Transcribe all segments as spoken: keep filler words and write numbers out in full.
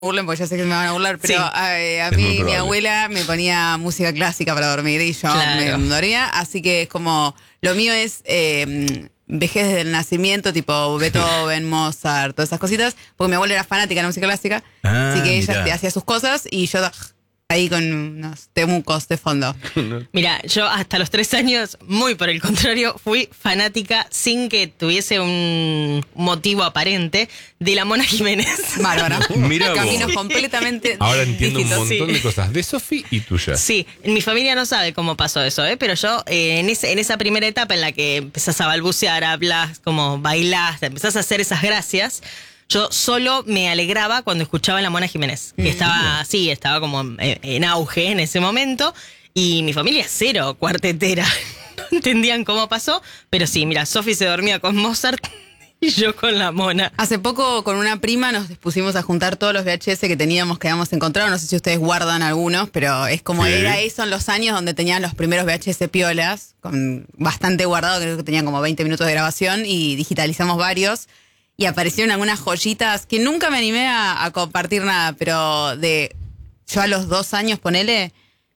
burlen porque ya sé que me van a burlar, pero Sí. a, a Es muy mí mi probable. abuela me ponía música clásica para dormir y yo Claro. me dormía, así que es como, lo mío es eh, vejez desde el nacimiento, tipo Beethoven, Mozart, todas esas cositas, porque mi abuela era fanática de la música clásica, Ah, así que ella mirá. te hacía sus cosas y yo ahí con unos temucos de fondo. Mira, yo hasta los tres años, muy por el contrario, fui fanática sin que tuviese un motivo aparente de la Mona Jiménez. Bárbara. Mirá vos. Caminos completamente Ahora entiendo un distintos. montón sí. de cosas de Sofi y tuya. Sí, mi familia no sabe cómo pasó eso, ¿eh? Pero yo eh, en, ese, en esa primera etapa en la que empezás a balbucear, hablas, como bailás, empezás a hacer esas gracias, yo solo me alegraba cuando escuchaba a la Mona Jiménez, que estaba así, estaba como en, en auge en ese momento, y mi familia cero cuartetera. No entendían cómo pasó, pero sí, mira, Sofi se dormía con Mozart y yo con la Mona. Hace poco con una prima nos dispusimos a juntar todos los V H S que teníamos, que habíamos encontrado. No sé si ustedes guardan algunos, pero es como Sí. era eso en los años donde tenían los primeros V H S piolas, con bastante guardado, creo que tenían como veinte minutos de grabación y digitalizamos varios. Y aparecieron algunas joyitas que nunca me animé a, a compartir nada, pero de yo a los dos años, ponele...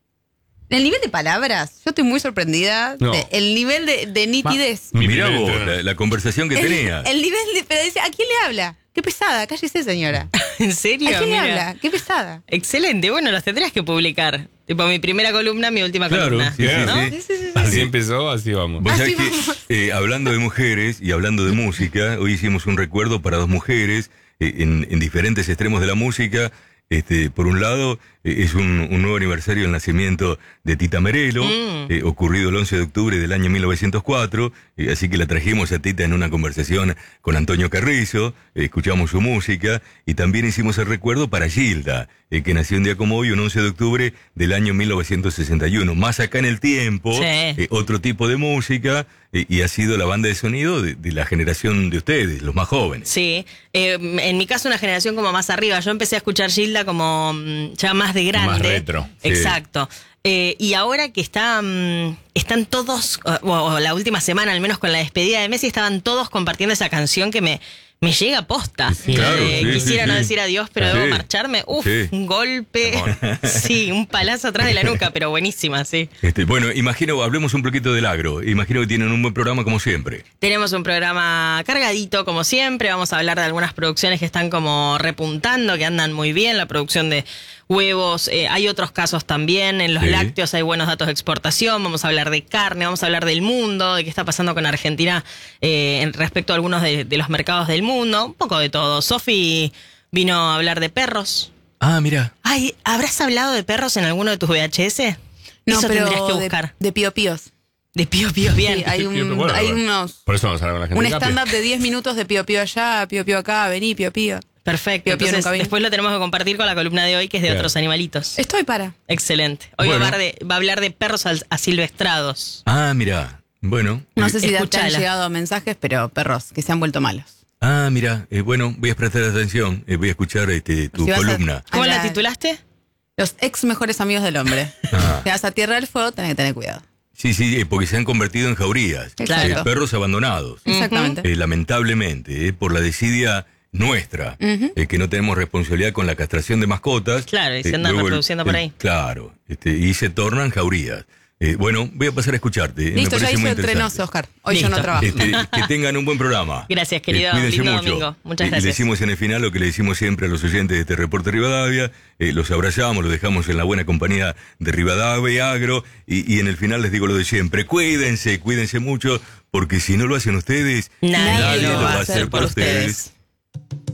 El nivel de palabras, yo estoy muy sorprendida. No. de- el nivel de, de nitidez. Mi Mirá primer vos, entreno. la, la conversación que El, tenías. el nivel de... Pero dice, ¿a quién le habla? Qué pesada, cállese, señora. ¿En serio? ¿A quién le Mira. habla? Qué pesada. Excelente, bueno, los tendrías que publicar. Tipo, mi primera columna, mi última Claro, columna. sí, sí, ¿no? sí. Sí, sí, sí, sí. Así empezó, así vamos. Vos Así sabés que, vamos. eh, hablando de mujeres y hablando de música, hoy hicimos un recuerdo para dos mujeres eh, en, en diferentes extremos de la música. Este, por un lado, eh, es un, un nuevo aniversario del nacimiento de Tita Merelo, Mm. eh, ocurrido el once de octubre del año mil novecientos cuatro, eh, así que la trajimos a Tita en una conversación con Antonio Carrizo, eh, escuchamos su música, y también hicimos el recuerdo para Gilda, eh, que nació un día como hoy, un once de octubre del año mil novecientos sesenta y uno. Más acá en el tiempo, Sí. eh, otro tipo de música, eh, y ha sido la banda de sonido de, de la generación de ustedes, los más jóvenes. Sí, eh, en mi caso una generación como más arriba. Yo empecé a escuchar Gilda como mm, ya más de grande. Más retro. Sí. Exacto. Eh, y ahora que está, mm, están todos, o, o la última semana al menos con la despedida de Messi, estaban todos compartiendo esa canción que me, me llega a posta. Sí, claro, Eh, sí, quisiera sí, no sí. decir adiós, pero Sí. debo marcharme. Uf, Sí. un golpe. Sí, un palazo atrás de la nuca, pero buenísima, sí. Este, bueno, imagino, hablemos un poquito del agro. Imagino que tienen un buen programa como siempre. Tenemos un programa cargadito, como siempre. Vamos a hablar de algunas producciones que están como repuntando, que andan muy bien. La producción de huevos, eh, hay otros casos también. En los Sí. lácteos hay buenos datos de exportación. Vamos a hablar de carne, vamos a hablar del mundo, de qué está pasando con Argentina eh, en respecto a algunos de, de los mercados del mundo. Un poco de todo. Sofi vino a hablar de perros. Ah, mira. Ay, ¿habrás hablado de perros en alguno de tus V H S? No, Eso pero tendrías que de- buscar. De, Pío Píos. De Pío Pío, bien. Sí, hay, Sí, un, bueno, hay bueno. unos... Por eso vamos a hablar con la gente. Un de Capri. stand-up de diez minutos de Pío Pío allá, Pío Pío acá, vení, Pío Pío. Perfecto. Pío Pío Entonces, nunca vino. después lo tenemos que compartir con la columna de hoy, que es de Claro. otros animalitos. Estoy para. Excelente. Hoy Bueno. va, a hablar de, va a hablar de perros al- asilvestrados. Ah, mira. Bueno. No eh, sé si te han escuchala. llegado mensajes, pero perros que se han vuelto malos. Ah, mira. eh, bueno, voy a prestar atención. eh, voy a escuchar este, tu Si vas a- columna. ¿Cómo Ah, la la- titulaste? Los ex mejores amigos del hombre. Ah. Te vas a Tierra del Fuego, tenés que tener cuidado. Sí, sí, eh, porque se han convertido en jaurías. Claro. Eh, perros abandonados. Exactamente. Eh, lamentablemente, eh, por la desidia nuestra, eh, que no tenemos responsabilidad con la castración de mascotas. Claro, y se eh, andan luego el- reproduciendo por el- ahí. Claro, este, y se tornan jaurías. Eh, bueno, voy a pasar a escucharte. eh, me Listo, ya parece muy hizo interesante. entrenoso, Oscar. Hoy yo Listo. no trabajo. Este, que tengan un buen programa. Gracias, querido. cuídense Lindo mucho. domingo. Muchas Eh, Y gracias. le decimos en el final lo que le decimos siempre a los oyentes de este reporte Rivadavia. Eh, los abrazamos, los dejamos en la buena compañía de Rivadavia Agro. Y, y en el final les digo lo de siempre. Cuídense, cuídense mucho, porque si no lo hacen ustedes, Nadie lo va a hacer por ustedes.